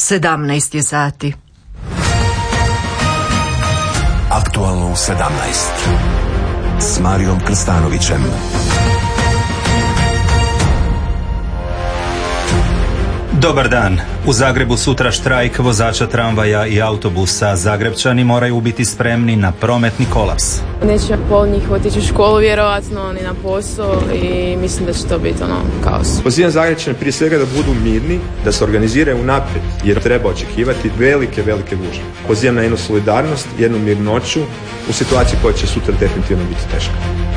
17 je sati. Aktualno u 17 s Marijom Krstanovićem. Dobar dan. U Zagrebu sutra štrajk vozača tramvaja i autobusa. Zagrepčani moraju biti spremni na prometni kolaps. Neće pol njih otići u školu vjerojatno, ni na posao i mislim da će to biti kaos. Pozivam Zagrepčane prije svega da budu mirni, da se organiziraju unaprijed jer treba očekivati velike gužve. Pozivam na jednu solidarnost, jednu mirnoću u situaciji koja će sutra definitivno biti teška.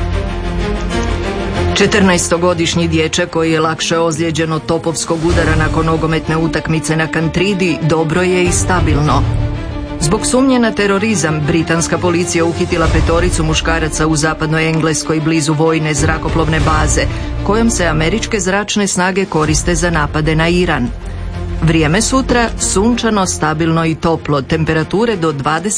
14-godišnji dječak koji je lakše ozlijeđen od topovskog udara nakon nogometne utakmice na Kantridi dobro je i stabilno. Zbog sumnje na terorizam, britanska policija uhitila 5 muškaraca u zapadnoj Engleskoj blizu vojne zrakoplovne baze, kojom se američke zračne snage koriste za napade na Iran. Vrijeme sutra sunčano, stabilno i toplo, temperature do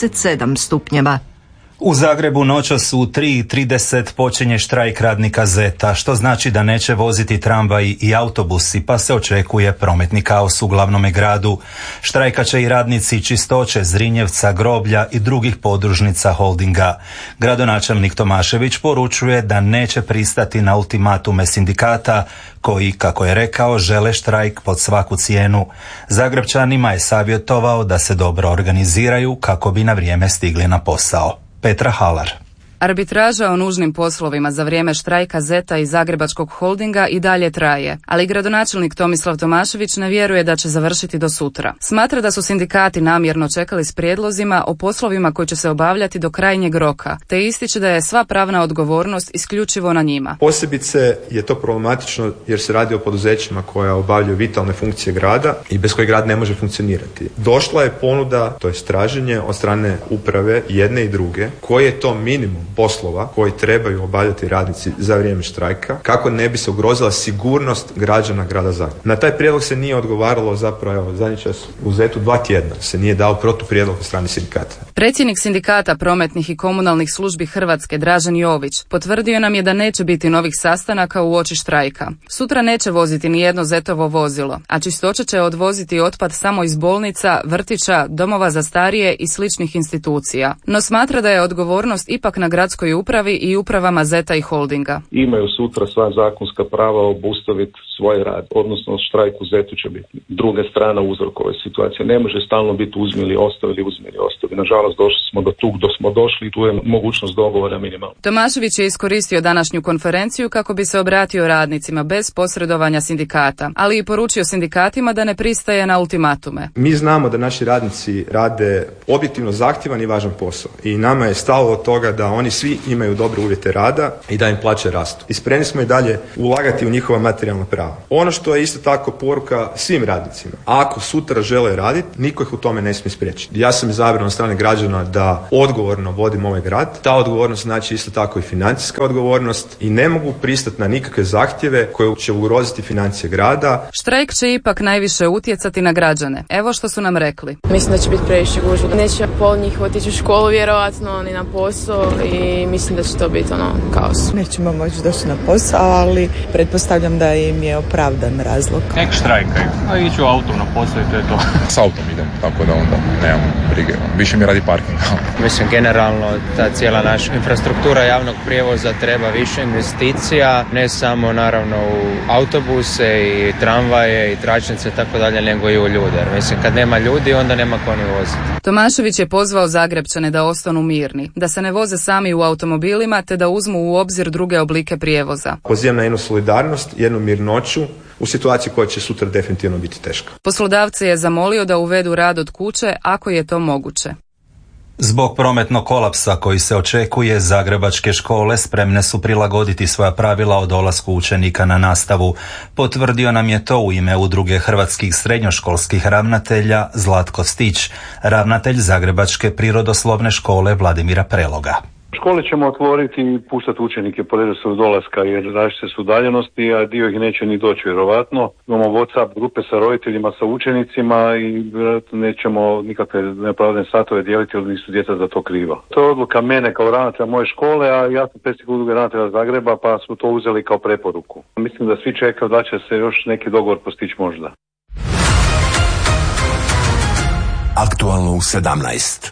27 stupnjeva. U Zagrebu noćas u 3:30 počinje štrajk radnika ZET-a, što znači da neće voziti tramvaji i autobusi, pa se očekuje prometni kaos u glavnome gradu. Štrajkat će i radnici Čistoće, Zrinjevca, Groblja i drugih podružnica holdinga. Gradonačelnik Tomašević poručuje da neće pristati na ultimatume sindikata koji, kako je rekao, žele štrajk pod svaku cijenu. Zagrepčanima je savjetovao da se dobro organiziraju kako bi na vrijeme stigli na posao. Petra Halar. Arbitraža o nužnim poslovima za vrijeme štrajka ZET-a i Zagrebačkog holdinga i dalje traje, ali gradonačelnik Tomislav Tomašević ne vjeruje da će završiti do sutra. Smatra da su sindikati namjerno čekali s prijedlozima o poslovima koji će se obavljati do krajnjeg roka, te ističe da je sva pravna odgovornost isključivo na njima. Posebice je to problematično jer se radi o poduzećima koja obavljaju vitalne funkcije grada i bez kojih grad ne može funkcionirati. Došla je ponuda, to je traženje od strane uprave jedne i druge, koji je to minimum poslova koji trebaju obavljati radnici za vrijeme štrajka, kako ne bi se ugrozila sigurnost građana grada Zagreba. Na taj prijedlog se nije odgovaralo zapravo zadnji čas u ZET-u 2 tjedna. Se nije dao protuprijedlog od strane sindikata. Predsjednik sindikata prometnih i komunalnih službi Hrvatske, Dražen Jović, potvrdio nam je da neće biti novih sastanaka uoči štrajka. Sutra neće voziti ni jedno ZET-ovo vozilo, a Čistoća će odvoziti otpad samo iz bolnica, vrtića, domova za starije i sličnih institucija. No smatra da je odgovornost ipak na gradskoj upravi i upravama ZET-a i holdinga. Imaju sutra sva zakonska prava obustaviti svoj rad, odnosno štrajk u ZET-u će biti druga strana uzrokove situacije. Ne može stalno biti uzmi ostavi. Nažalost, došli smo do tu gdje smo došli i tu je mogućnost dogovora minimalna. Tomašević je iskoristio današnju konferenciju kako bi se obratio radnicima bez posredovanja sindikata, ali i poručio sindikatima da ne pristaje na ultimatume. Mi znamo da naši radnici rade objektivno zahtjevan i važan posao i nama je stalo od toga da oni svi imaju dobre uvjete rada i da im plaće rastu. I spremni smo i dalje ulagati u njihova materijalna prava. Ono što je isto tako poruka svim radnicima. Ako sutra žele raditi, niko ih u tome ne smije spriječiti. Ja sam izabran od strane građana da odgovorno vodim ovaj grad. Ta odgovornost znači isto tako i financijska odgovornost i ne mogu pristati na nikakve zahtjeve koje će ugroziti financije grada. Štrajk će ipak najviše utjecati na građane. Evo što su nam rekli. Mislim da će biti previše gužve. Neće pol njih otići u školu vjerojatno, ni na posao i mislim da će to biti kaos. Nećemo moći doći na posao, ali pretpostavljam da im je opravdan razlog. Nek štrajkaju, a iću autom na posao i to je to. S autom idem, tako da onda nemam brige. Više mi radi parking. Mislim, generalno ta cijela naša infrastruktura javnog prijevoza treba više investicija, ne samo naravno u autobuse i tramvaje i tračnice tako dalje, nego i u ljude. Mislim, kad nema ljudi, onda nema ko ni voziti. Tomašević je pozvao Zagrepčane da ostanu mirni, da se ne voze sami u automobilima, te da uzmu u obzir druge oblike prijevoza. Pozivam na jednu solidarnost, jednu mirnoću u situaciji koja će sutra definitivno biti teška. Poslodavce je zamolio da uvedu rad od kuće ako je to moguće. Zbog prometnog kolapsa koji se očekuje, zagrebačke škole spremne su prilagoditi svoja pravila o dolasku učenika na nastavu. Potvrdio nam je to u ime Udruge hrvatskih srednjoškolskih ravnatelja Zlatko Stić, ravnatelj Zagrebačke prirodoslovne škole Vladimira Preloga. Škole ćemo otvoriti i puštati učenike po redoslijedu dolaska jer različite su udaljenosti, a dio ih neće ni doći vjerovatno. Imamo WhatsApp grupe sa roditeljima, sa učenicima i vjerojatno nećemo nikakve neopravdane satove dijeliti jer nisu djeca za to kriva. To je odluka mene kao ravnatelja moje škole, a ja sam predsjednik Udruge ravnatelja Zagreba pa smo to uzeli kao preporuku. Mislim da svi čekaju da će se još neki dogovor postići možda. Aktualno u 17.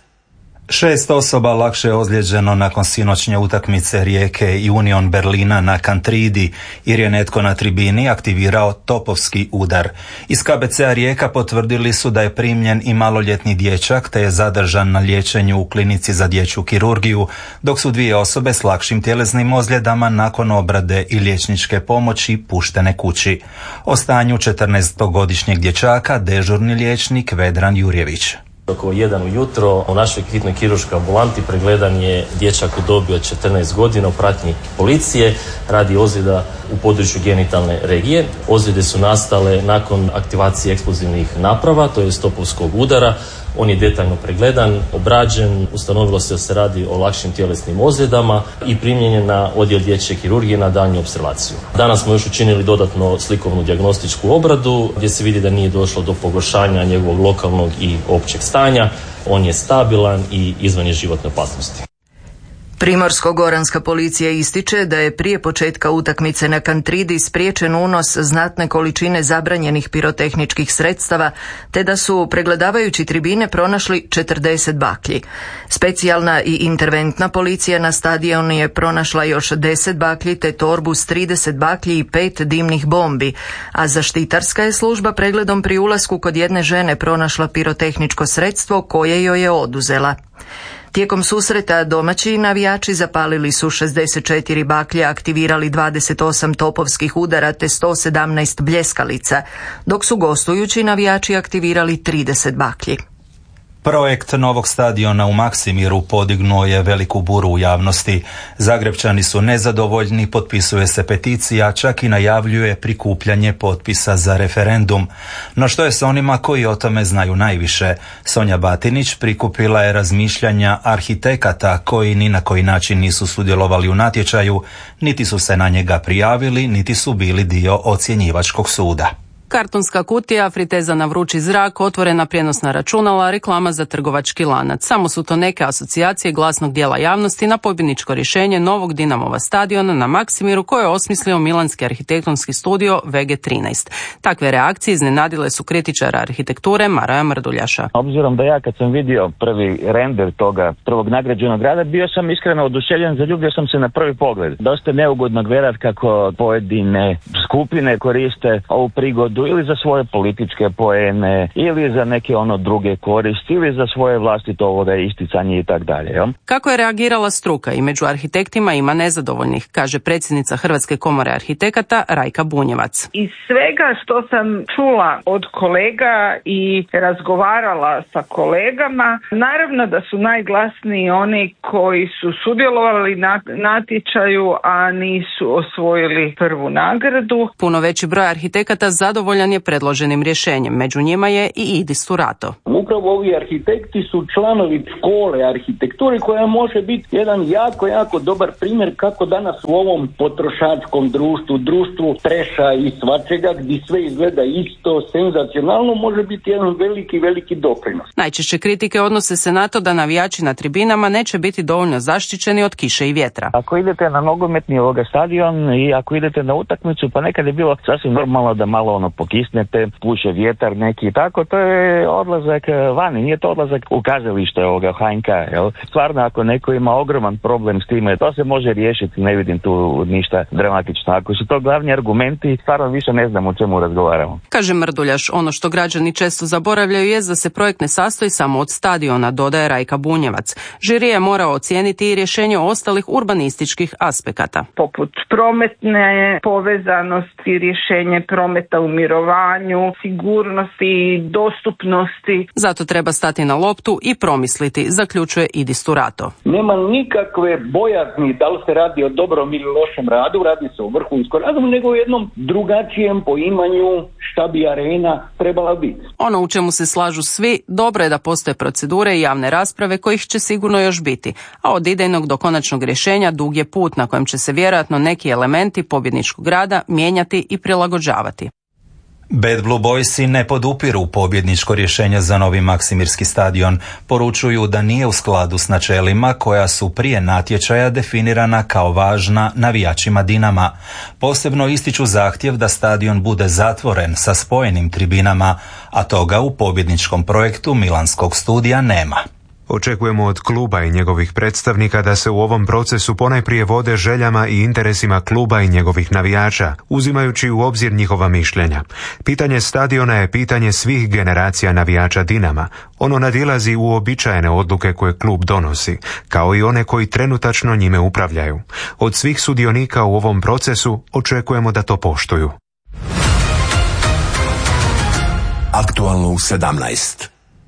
6 osoba lakše je ozlijeđeno nakon sinoćnje utakmice Rijeke i Union Berlina na Kantridi, jer je netko na tribini aktivirao topovski udar. Iz KBC-a Rijeka potvrdili su da je primljen i maloljetni dječak, te je zadržan na liječenju u klinici za dječju kirurgiju, dok su 2 osobe s lakšim tjelesnim ozljedama nakon obrade i liječničke pomoći puštene kući. O stanju 14-godišnjeg dječaka dežurni liječnik Vedran Jurjević. Oko 1 ujutro u našoj hitnoj kirurškoj ambulanti pregledan je dječak u dobi od 14 godina u pratnji policije radi ozljeda u području genitalne regije. Ozljede su nastale nakon aktivacije eksplozivnih naprava, to je topovskog udara. On je detaljno pregledan, obrađen, ustanovilo se da se radi o lakšim tjelesnim ozljedama i primljen je na odjel dječje kirurgije na daljnju opservaciju. Danas smo još učinili dodatno slikovnu dijagnostičku obradu gdje se vidi da nije došlo do pogoršanja njegovog lokalnog i općeg stanja. On je stabilan i izvan je životne opasnosti. Primorsko-goranska policija ističe da je prije početka utakmice na Kantridi spriječen unos znatne količine zabranjenih pirotehničkih sredstava, te da su pregledavajući tribine pronašli 40 baklji. Specijalna i interventna policija na stadionu je pronašla još 10 baklji te torbu s 30 baklji i 5 dimnih bombi, a zaštitarska je služba pregledom pri ulasku kod jedne žene pronašla pirotehničko sredstvo koje joj je oduzela. Tijekom susreta domaći navijači zapalili su 64 baklje, aktivirali 28 topovskih udara te 117 bljeskalica, dok su gostujući navijači aktivirali 30 baklji. Projekt novog stadiona u Maksimiru podignuo je veliku buru u javnosti. Zagrepčani su nezadovoljni, potpisuje se peticija, čak i najavljuje prikupljanje potpisa za referendum. No što je s onima koji o tome znaju najviše? Sonja Batinić prikupila je razmišljanja arhitekata koji ni na koji način nisu sudjelovali u natječaju, niti su se na njega prijavili, niti su bili dio ocjenjivačkog suda. Kartonska kutija, friteza na vrući zrak, otvorena prijenosna računala, reklama za trgovački lanac. Samo su to neke asocijacije glasnog dijela javnosti na pobjedničko rješenje novog Dinamova stadiona na Maksimiru koje je osmislio milanski arhitektonski studio VG13. Takve reakcije iznenadile su kritičara arhitekture Maraja Mrduljaša. Obzirom da ja kad sam vidio prvi render toga prvog nagrađenog rada, bio sam iskreno oduševljen, zaljubio sam se na prvi pogled. Dosta je neugodno gledat kako pojedine skupine koriste ovu prigodu ili za svoje političke poene, ili za neke druge koristi, ili za svoje vlastito isticanje i tak dalje. Kako je reagirala struka? I među arhitektima ima nezadovoljnih, kaže predsjednica Hrvatske komore arhitekata Rajka Bunjevac. Iz svega što sam čula od kolega i razgovarala sa kolegama, naravno da su najglasniji oni koji su sudjelovali na natječaju, a nisu osvojili prvu nagradu. Puno veći broj arhitekata zadovoljan je predloženim rješenjem. Među njima je i Idis Turato. Upravo ovi arhitekti su članovi škole arhitekture koja može biti jedan jako dobar primjer kako danas u ovom potrošačkom društvu treša i svačega gdje sve izgleda isto, senzacionalno, može biti jedan veliki doprinos. Najčešće kritike odnose se na to da navijači na tribinama neće biti dovoljno zaštićeni od kiše i vjetra. Ako idete na nogometni stadion i ako idete na utakmicu, pa nekad je bilo sasvim normalno da malo pokisnete, puše vjetar neki i tako, to je odlazak vani, nije to odlazak u kazalište HNK, jel? Stvarno, ako neko ima ogroman problem s time, to se može riješiti, ne vidim tu ništa dramatično. Ako su to glavni argumenti, stvarno više ne znam o čemu razgovaramo. Kaže Mrduljaš, ono što građani često zaboravljaju je da se projekt ne sastoji samo od stadiona, dodaje Rajka Bunjevac. Žiri je morao ocijeniti i rješenje ostalih urbanističkih aspekata. Poput prometne povezanosti, rješenje prometa u mirovanju, sigurnosti, dostupnosti. Zato treba stati na loptu i promisliti, zaključuje Idis Turato. Nema nikakve bojazni da li se radi o dobrom ili lošem radu, radi se o vrhunskom radu, nego o jednom drugačijem poimanju šta bi arena trebala biti. Ono u čemu se slažu svi, dobro je da postoje procedure i javne rasprave kojih će sigurno još biti, a od idejnog do konačnog rješenja dug je put na kojem će se vjerojatno neki elementi pobjedničkog rada mijenjati i prilagođavati. Bad Blue Boysi ne podupiru pobjedničko rješenje za novi Maksimirski stadion. Poručuju da nije u skladu s načelima koja su prije natječaja definirana kao važna navijačima Dinama. Posebno ističu zahtjev da stadion bude zatvoren sa spojenim tribinama, a toga u pobjedničkom projektu Milanskog studija nema. Očekujemo od kluba i njegovih predstavnika da se u ovom procesu ponajprije vode željama i interesima kluba i njegovih navijača, uzimajući u obzir njihova mišljenja. Pitanje stadiona je pitanje svih generacija navijača Dinama. Ono nadilazi uobičajene odluke koje klub donosi, kao i one koji trenutačno njime upravljaju. Od svih sudionika u ovom procesu očekujemo da to poštuju. Aktualno u 17.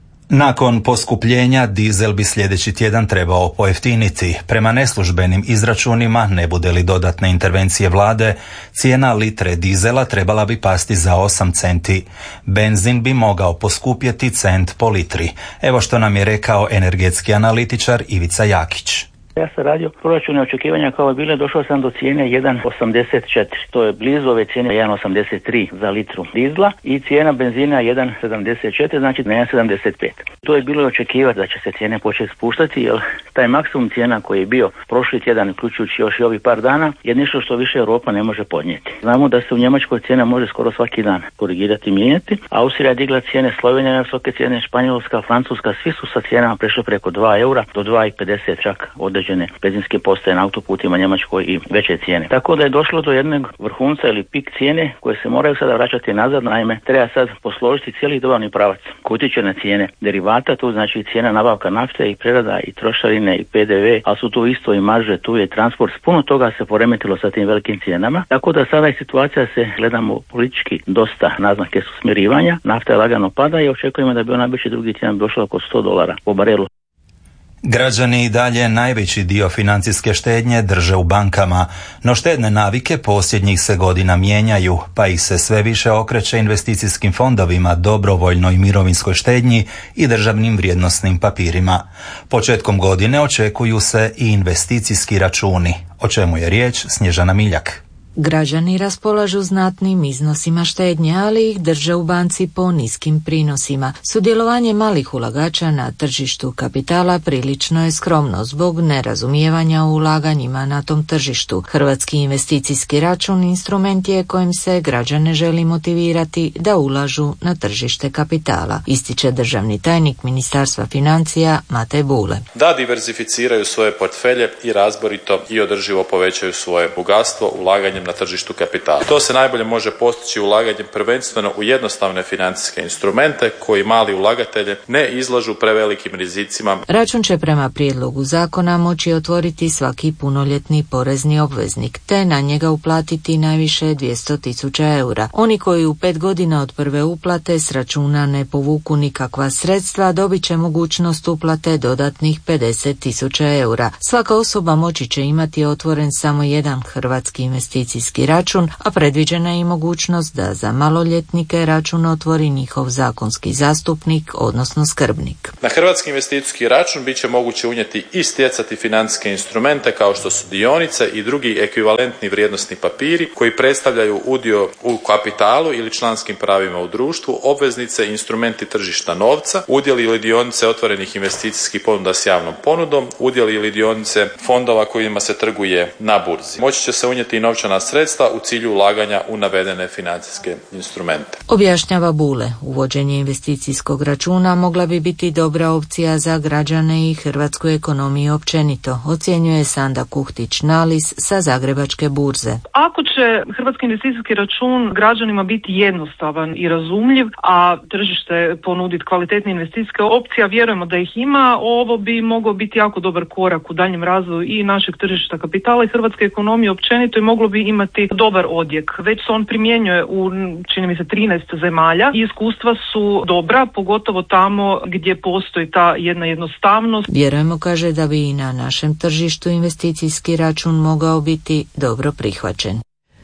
Nakon poskupljenja dizel bi sljedeći tjedan trebao pojeftiniti. Prema neslužbenim izračunima, ne bude li dodatne intervencije vlade, cijena litre dizela trebala bi pasti za 8 centi. Benzin bi mogao poskupjeti cent po litri. Evo što nam je rekao energetski analitičar Ivica Jakić. Ja sam radio proračune očekivanja kao je bile, došao sam do cijene 1,84. To je blizu ove cijene 1,83 za litru dizla i cijena benzina 1,74, znači 1,75. To je bilo očekivati da će se cijene početi spuštati, jer taj maksimum cijena koji je bio prošli tjedan, uključujući još i ovih par dana, je nešto što više Europa ne može podnijeti. Znamo da se u Njemačkoj cijena može skoro svaki dan korigirati i mijenjati. Austrija je digla cijene, Slovenija je visoke cijene, Španjolska, Francuska, svi su sa cijenama prešli preko 2 eura do 2,50 čak određene benzinske postaje na autoputima Njemačkoj i veće cijene. Tako da je došlo do jednog vrhunca ili pik cijene koje se moraju sada vraćati nazad. Naime, treba sad posložiti cijeli dobavni pravac koji utječe na cijene derivata, tu znači cijena nabavka nafte i prerada i trošarine i PDV, a su tu isto i marže, tu je transport. Puno toga se poremetilo sa tim velikim cijenama. Tako da sada je situacija, se gledamo politički, dosta naznake su smirivanja. Nafta je lagano pada i očekujemo da bi ona već drugi tjedan došla oko $100 po barelu. Građani i dalje najveći dio financijske štednje drže u bankama, no štedne navike posljednjih se godina mijenjaju, pa ih se sve više okreće investicijskim fondovima, dobrovoljnoj mirovinskoj štednji i državnim vrijednosnim papirima. Početkom godine očekuju se i investicijski računi, o čemu je riječ Snježana Miljak. Građani raspolažu znatnim iznosima štednje, ali ih drže u banci po niskim prinosima. Sudjelovanje malih ulagača na tržištu kapitala prilično je skromno zbog nerazumijevanja u ulaganjima na tom tržištu. Hrvatski investicijski račun instrument je kojim se građane želi motivirati da ulažu na tržište kapitala, ističe državni tajnik Ministarstva financija Matej Bule. Da diverzificiraju svoje portfelje i razborito i održivo povećaju svoje bogatstvo ulaganjem na tržištu kapitala. To se najbolje može postići ulaganjem prvenstveno u jednostavne financijske instrumente koji mali ulagatelje ne izlažu prevelikim rizicima. Račun će prema prijedlogu zakona moći otvoriti svaki punoljetni porezni obveznik, te na njega uplatiti najviše 200.000 eura. Oni koji u 5 godina od prve uplate s računa ne povuku nikakva sredstva, dobit će mogućnost uplate dodatnih 50.000 eura. Svaka osoba moći će imati otvoren samo jedan hrvatski investicijski račun, a predviđena je i mogućnost da za maloljetnike račun otvori njihov zakonski zastupnik, odnosno skrbnik. Na hrvatski investicijski račun bit će moguće unijeti i stjecati financijske instrumente kao što su dionice i drugi ekvivalentni vrijednosni papiri koji predstavljaju udio u kapitalu ili članskim pravima u društvu, obveznice, instrumenti tržišta novca, udjeli ili dionice otvorenih investicijskih ponuda s javnom ponudom, udjeli ili dionice fondova kojima se trguje na burzi. Moći će se unijeti i novčana sredstva u cilju ulaganja u navedene financijske instrumente. Objašnjava Bule, uvođenje investicijskog računa mogla bi biti dobra opcija za građane i hrvatsku ekonomiju općenito, ocjenjuje Sanda Kuhtić-Nalis sa Zagrebačke burze. Ako će hrvatski investicijski račun građanima biti jednostavan i razumljiv, a tržište ponuditi kvalitetne investicijske opcije, vjerujemo da ih ima, ovo bi mogao biti jako dobar korak u daljnjem razvoju i našeg tržišta kapitala i hrvatske ekonomije općenito i moglo bi imati dobar odjek. Već se on primjenjuje u, čini mi se, 13 zemalja i iskustva su dobra, pogotovo tamo gdje postoji ta jedna jednostavnost. Vjerujemo, kaže, da bi i na našem tržištu investicijski račun mogao biti dobro prihvaćen.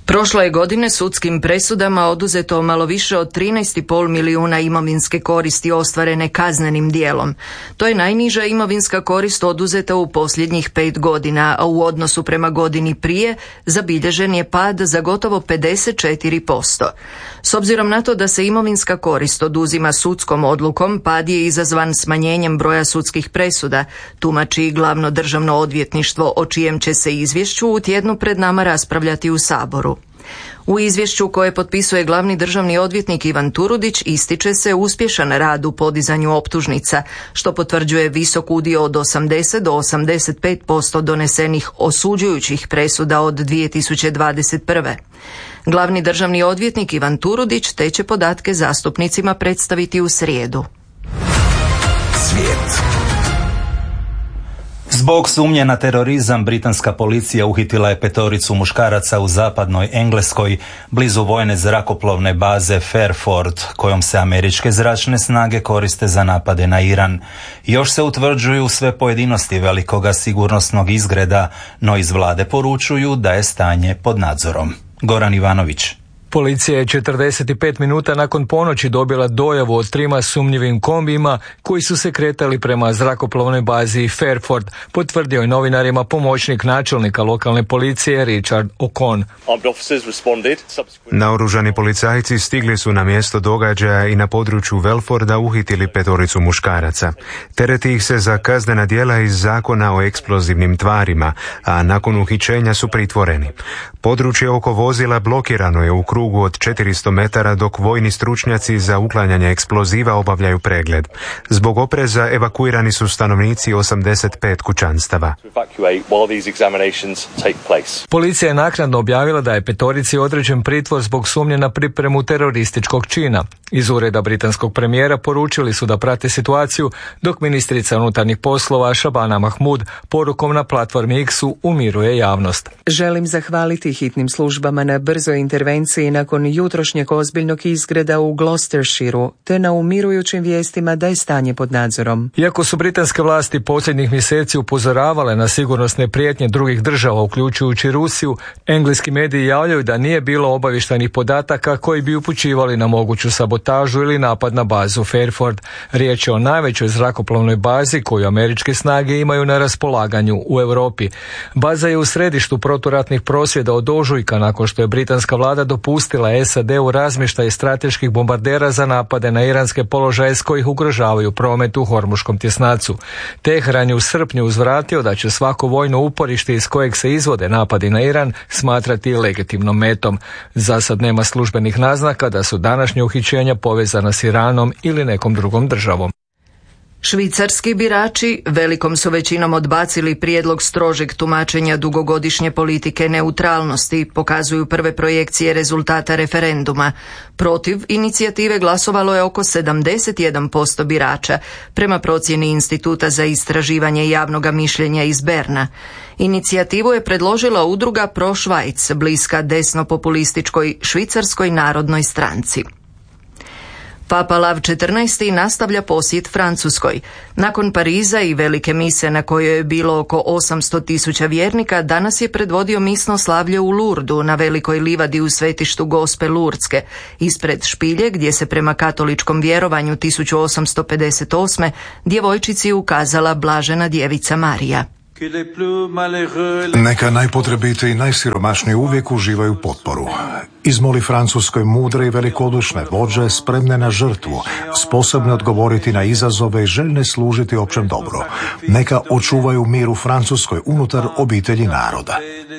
Prošle je godine sudskim presudama oduzeto malo više od 13,5 milijuna imovinske koristi ostvarene kaznenim dijelom. To je najniža imovinska korist oduzeta u posljednjih 5 godina, a u odnosu prema godini prije zabilježen je pad za gotovo 54%. S obzirom na to da se imovinska korist oduzima sudskom odlukom, pad je izazvan smanjenjem broja sudskih presuda, tumači i glavno državno odvjetništvo, o čijem će se izvješću u tjednu pred nama raspravljati u Saboru. U izvješću koje potpisuje glavni državni odvjetnik Ivan Turudić ističe se uspješan rad u podizanju optužnica, što potvrđuje visok udio od 80 do 85% donesenih osuđujućih presuda od 2021. Glavni državni odvjetnik Ivan Turudić te će podatke zastupnicima predstaviti u srijedu. Svijet. Zbog sumnje na terorizam, britanska policija uhitila je 5 muškaraca u zapadnoj Engleskoj, blizu vojne zrakoplovne baze Fairford, kojom se američke zračne snage koriste za napade na Iran. Još se utvrđuju sve pojedinosti velikoga sigurnosnog izgreda, no iz vlade poručuju da je stanje pod nadzorom. Goran Ivanović. Policija je 45 minuta nakon ponoći dobila dojavu od 3 sumnjivim kombijima koji su se kretali prema zrakoplovnoj bazi Fairford, potvrdio je novinarima pomoćnik načelnika lokalne policije Richard O'Connor. Naoružani policajci stigli su na mjesto događaja i na području Welforda uhitili 5 muškaraca. Tereti ih se za kaznena djela iz zakona o eksplozivnim tvarima, a nakon uhićenja su pritvoreni. Područje oko vozila blokirano je u krugu od 400 metara dok vojni stručnjaci za uklanjanje eksploziva obavljaju pregled. Zbog opreza evakuirani su stanovnici 85 kućanstava. Policija je naknadno objavila da je 5 određen pritvor zbog sumnje na pripremu terorističkog čina. Iz ureda britanskog premijera poručili su da prate situaciju, dok ministrica unutarnjih poslova Shabana Mahmood porukom na platformi X-u umiruje javnost. Želim zahvaliti hitnim službama na brzoj intervenciji nakon jutrošnjeg ozbiljnog izgreda u Gloucestershireu, te na umirujućim vijestima da je stanje pod nadzorom. Iako su britanske vlasti posljednjih mjeseci upozoravale na sigurnosne prijetnje drugih država, uključujući Rusiju, engleski mediji javljaju da nije bilo obavještajnih podataka koji bi upućivali na moguću sabotažu ili napad na bazu Fairford. Riječ je o najvećoj zrakoplovnoj bazi koju američke snage imaju na raspolaganju u Europi. Baza je u središtu proturatnih prosvjeda od ožujka nakon što je britanska vlada dopustila SAD-u razmještaj strateških bombardera za napade na iranske položaje s kojih ugrožavaju promet u Hormuškom tjesnacu. Teheran je u srpnju uzvratio da će svako vojno uporište iz kojeg se izvode napadi na Iran smatrati legitimnom metom. Za sad nema službenih naznaka da su današnje uhićenja povezana s Iranom ili nekom drugom državom. Švicarski birači velikom su većinom odbacili prijedlog strožeg tumačenja dugogodišnje politike neutralnosti, pokazuju prve projekcije rezultata referenduma. Protiv inicijative glasovalo je oko 71% birača, prema procjeni Instituta za istraživanje javnog mišljenja iz Berna. Inicijativu je predložila udruga Pro Schweiz, bliska desno-populističkoj Švicarskoj narodnoj stranci. Papa Lav XIV nastavlja posjet Francuskoj. Nakon Pariza i velike mise na kojoj je bilo oko 800.000 vjernika, danas je predvodio misno slavlje u Lourdu na velikoj livadi u svetištu Gospe Lurdske, ispred špilje gdje se prema katoličkom vjerovanju 1858. djevojčici ukazala blažena djevica Marija. Neka najpotrebitiji i najsiromašniji uvijek uživaju potporu. Izmoli Francuskoj mudre i velikodušne vođe spremne na žrtvu, sposobne odgovoriti na izazove i željne služiti općem dobru. Neka očuvaju mir u Francuskoj unutar obitelji naroda.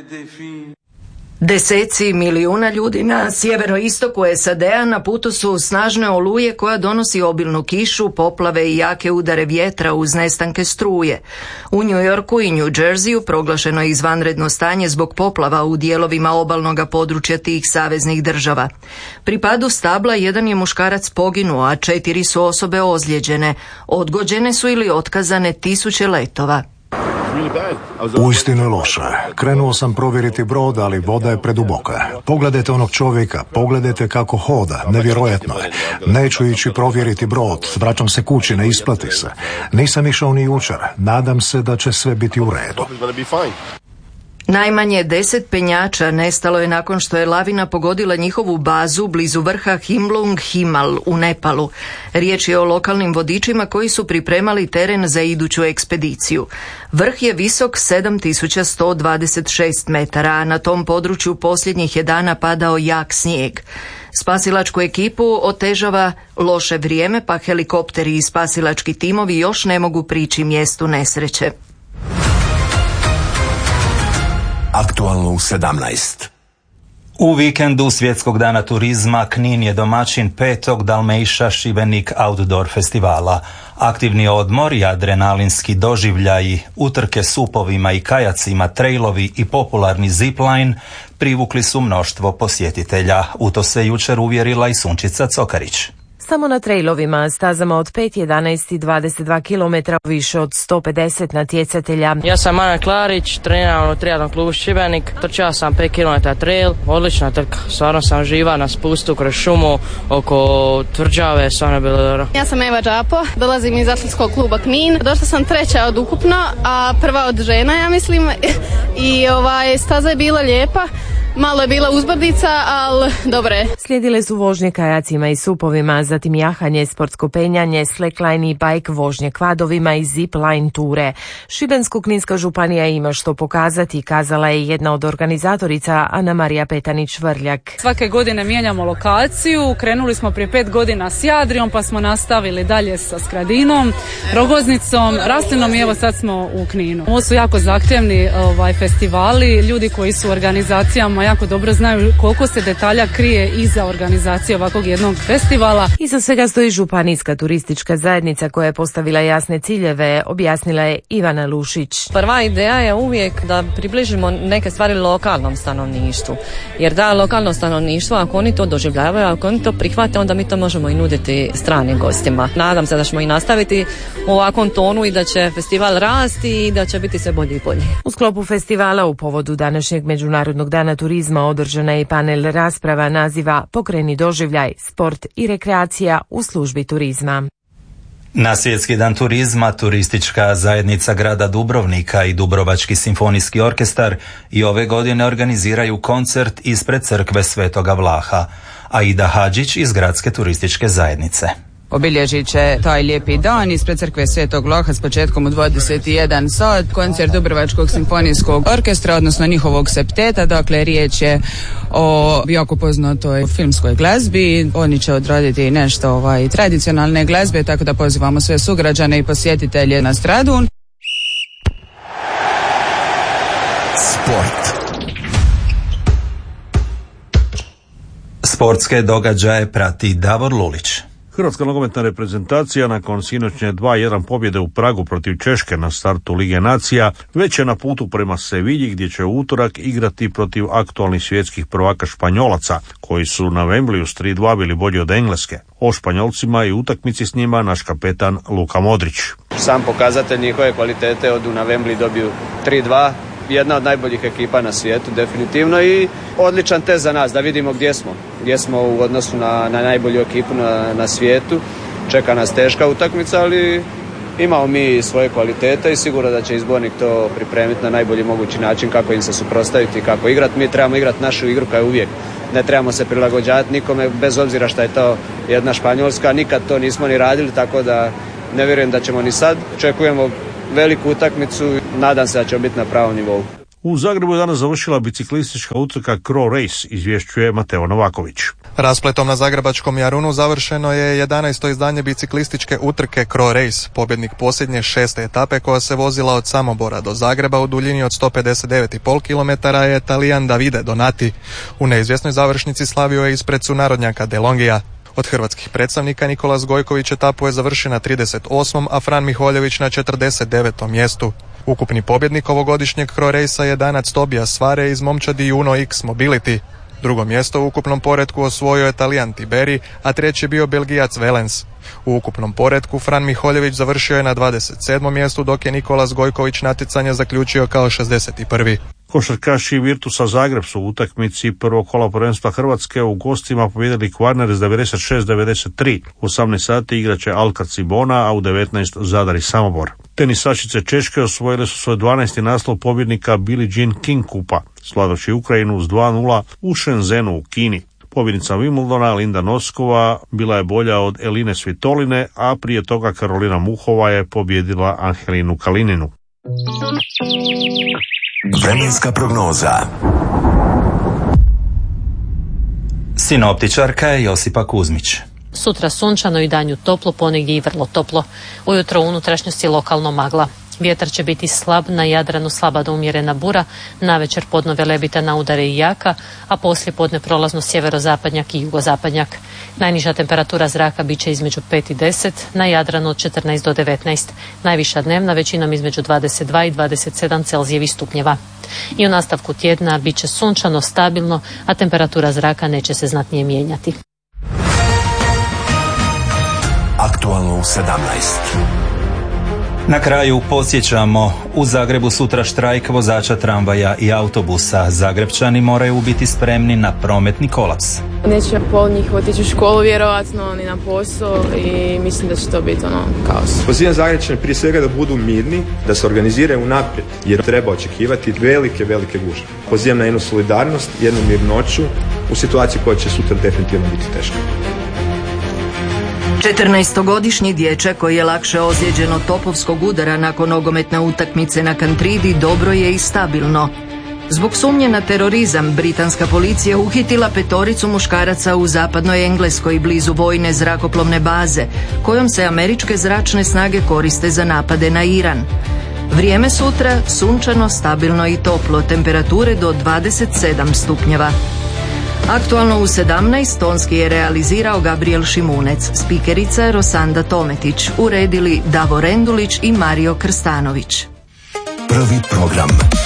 Deseci milijuna ljudi na sjeveroistoku SAD-a na putu su snažne oluje koja donosi obilnu kišu, poplave i jake udare vjetra uz nestanke struje. U New Yorku i New Jerseyu proglašeno je izvanredno stanje zbog poplava u dijelovima obalnog područja tih saveznih država. Pri padu stabla jedan je muškarac poginuo, a 4 su osobe ozlijeđene. Odgođene su ili otkazane 1000 letova. Uistinu je loše. Krenuo sam provjeriti brod, ali voda je preduboka. Pogledajte onog čovjeka, pogledajte kako hoda, nevjerojatno je. Neću ići provjeriti brod, vraćam se kući, ne isplati se. Nisam išao ni jučer, nadam se da će sve biti u redu. Najmanje 10 penjača nestalo je nakon što je lavina pogodila njihovu bazu blizu vrha Himlung Himal u Nepalu. Riječ je o lokalnim vodičima koji su pripremali teren za iduću ekspediciju. Vrh je visok 7126 metara, a na tom području posljednjih je dana padao jak snijeg. Spasilačku ekipu otežava loše vrijeme, pa helikopteri i spasilački timovi još ne mogu prići mjestu nesreće. Aktualno u 17. U vikendu Svjetskog dana turizma Knin je domaćin 5. Dalmejša Šibenik Outdoor festivala. Aktivni odmor i adrenalinski doživljaji, utrke s upovima i kajacima, trailovi i popularni zipline privukli su mnoštvo posjetitelja. U to se jučer uvjerila i Sunčica Cokarić. Samo na trailovima, stazama od 5, 11 i 22 km, više od 150 natjecatelja. Ja sam Ana Klarić, treniram u triatlon klubu Šibenik, trčao sam 5 km trail, odlična trka, stvarno sam živa na spustu kroz šumu, oko tvrđave, stvarno je bilo dobro. Ja sam Eva Đapo, dolazim iz atletskog kluba Knin, došla sam treća od ukupno, a prva od žena, ja mislim, i staza je bila lijepa. Malo je bila uzbrdica, ali dobro je. Slijedile su vožnje kajacima i supovima, zatim jahanje, sportsko penjanje, slackline i bike vožnje kvadovima i zipline ture. Šibensko-kninska županija ima što pokazati, kazala je jedna od organizatorica Ana Marija Petanić-Vrljak. Svake godine mijenjamo lokaciju, krenuli smo prije 5 godina s Jadrijom, pa smo nastavili dalje sa Skradinom, Rogoznicom, Raslinom i evo sad smo u Kninu. Ovo su jako zahtjevni festivali, ljudi koji su u organizacijama jako dobro znaju koliko se detalja krije iza organizacije ovakvog jednog festivala. Iza svega stoji županijska turistička zajednica koja je postavila jasne ciljeve, objasnila je Ivana Lušić. Prva ideja je uvijek da približimo neke stvari lokalnom stanovništvu. Jer da lokalno stanovništvo, ako oni to doživljavaju, ako oni to prihvate, onda mi to možemo i nuditi stranim gostima. Nadam se da ćemo i nastaviti u ovakvom tonu i da će festival rasti i da će biti sve bolji i bolji. U sklopu festivala u povodu današnjeg Međunarodnog dana turizma održana je panel rasprava naziva Pokreni doživljaj, sport i rekreacija u službi turizma. Na Svjetski dan turizma turistička zajednica grada Dubrovnika i Dubrovački simfonijski orkestar i ove godine organiziraju koncert ispred crkve Svetoga Vlaha. Aida Hadžić iz gradske turističke zajednice. Obilježit će taj lijepi dan ispred crkve Svetog Vlaha s početkom u 21 sat, koncert Dubrovačkog simfonijskog orkestra, odnosno njihovog septeta, dakle riječ je o jako poznatoj filmskoj glazbi. Oni će odraditi nešto tradicionalne glazbe, tako da pozivamo sve sugrađane i posjetitelje na Stradun. Sport. Sportske događaje prati Davor Lulić. Hrvatska nogometna reprezentacija nakon sinoćnje 2-1 pobjede u Pragu protiv Češke na startu Lige nacija već je na putu prema Sevilji gdje će u utorak igrati protiv aktualnih svjetskih prvaka Španjolaca koji su na Wembleyu s 3-2 bili bolji od Engleske. O Španjolcima i utakmici s njima naš kapetan Luka Modrić. Sam pokazatelj njihove kvalitete odu na Wembley dobiju 3-2. Jedna od najboljih ekipa na svijetu, definitivno, i odličan test za nas, da vidimo gdje smo u odnosu na najbolju ekipu na svijetu. Čeka nas teška utakmica, ali imamo mi svoje kvalitete i sigurno da će izbornik to pripremiti na najbolji mogući način kako im se suprotstaviti i kako igrati. Mi trebamo igrati našu igru kao uvijek. Ne trebamo se prilagođavati nikome, bez obzira što je to jedna Španjolska. Nikad to nismo ni radili, tako da ne vjerujem da ćemo ni sad. Očekujemo veliku utakmicu, nadam se da će biti na pravom nivou. U Zagrebu je danas završila biciklistička utrka Cro Race, izvješćuje Mateo Novaković. Raspletom na zagrebačkom Jarunu završeno je 11. izdanje biciklističke utrke Cro Race, pobjednik posljednje 6. etape koja se vozila od Samobora do Zagreba u duljini od 159,5 km je Talijan Davide Donati. U neizvjesnoj završnici slavio je ispred sunarodnjaka De Longija. Od hrvatskih predstavnika Nikolas Gojković etapu je završio na 38., a Fran Miholjević na 49. mjestu. Ukupni pobjednik ovogodišnjeg Cro Racea je Danac Tobias Svare iz momčadi Juno X Mobility. Drugo mjesto u ukupnom poretku osvojio je Talijan Tiberi, a treći je bio Belgijac Velens. U ukupnom poretku Fran Miholjević završio je na 27. mjestu, dok je Nikolas Gojković natjecanje zaključio kao 61. Košarkaši Virtusa Zagreb su u utakmici prvog kola prvenstva Hrvatske u gostima pobijedili Kvarner s 96-93. U 18 sati igraće Alka Cibona, a u 19 Zadar i Samobor. Tenisačice Češke osvojile su svoj 12. naslov pobjednika Billie Jean King kupa, slavivši Ukrajinu s 2:0 u Shenzhenu u Kini. Pobjednica Wimbledona Linda Noskova bila je bolja od Eline Svitoline, a prije toga Karolina Muhova je pobjedila Angelinu Kalininu. Vremenska prognoza. Sinoptičarka je Josipa Kuzmić. Sutra sunčano i danju toplo, ponegdje i vrlo toplo. Ujutro u unutrašnjosti lokalno magla. Vjetar će biti slab, na Jadranu slaba do umjerena bura, navečer podno Velebita na udare i jaka, a poslije podne prolazno sjeverozapadnjak i jugozapadnjak. Najniža temperatura zraka bit će između 5 i 10, na Jadranu od 14 do 19. Najviša dnevna većinom između 22 i 27 Celzijevih stupnjeva. I u nastavku tjedna bit će sunčano, stabilno, a temperatura zraka neće se znatnije mijenjati. Aktualno u 17. Na kraju podsjećamo, u Zagrebu sutra štrajk vozača tramvaja i autobusa. Zagrebčani moraju biti spremni na prometni kolaps. Neće pol njih otići u školu vjerovatno, ni na posao i mislim da će to biti kaos. Pozivam Zagrebčane prije svega da budu mirni, da se organiziraju unaprijed jer treba očekivati velike gužve. Pozivam na jednu solidarnost, jednu mirnoću u situaciji koja će sutra definitivno biti teška. 14-godišnji dječak koji je lakše ozlijeđen od topovskog udara nakon nogometne utakmice na Kantridi dobro je i stabilno. Zbog sumnje na terorizam, britanska policija uhitila 5 muškaraca u zapadnoj Engleskoj blizu vojne zrakoplovne baze, kojom se američke zračne snage koriste za napade na Iran. Vrijeme sutra sunčano, stabilno i toplo, temperature do 27 stupnjeva. Aktualno u 17 tonski je realizirao Gabriel Šimunec, spikerica Rosanda Tometić, uredili Davor Endulić i Mario Krstanović. Prvi program.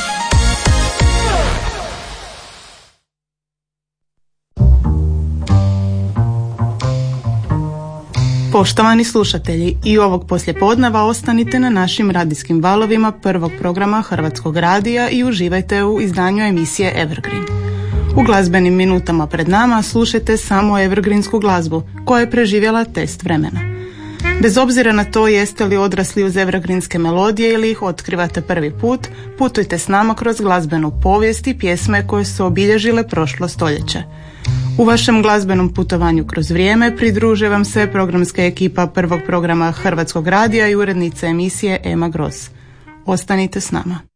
Poštovani slušatelji, i ovog poslijepodneva ostanite na našim radijskim valovima prvog programa Hrvatskog radija i uživajte u izdanju emisije Evergreen. U glazbenim minutama pred nama slušajte samo evergreensku glazbu koja je preživjela test vremena. Bez obzira na to jeste li odrasli uz evergreenske melodije ili ih otkrivate prvi put, putujte s nama kroz glazbenu povijest i pjesme koje su obilježile prošlo stoljeće. U vašem glazbenom putovanju kroz vrijeme pridružuje vam se programska ekipa prvog programa Hrvatskog radija i urednica emisije Ema Gross. Ostanite s nama.